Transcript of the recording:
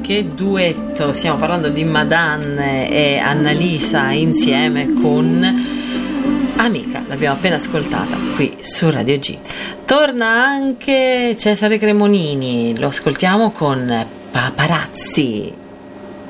che duetto, stiamo parlando di Madan e Annalisa insieme con Amica, l'abbiamo appena ascoltata qui su Radio G. Torna anche Cesare Cremonini, lo ascoltiamo con Paparazzi.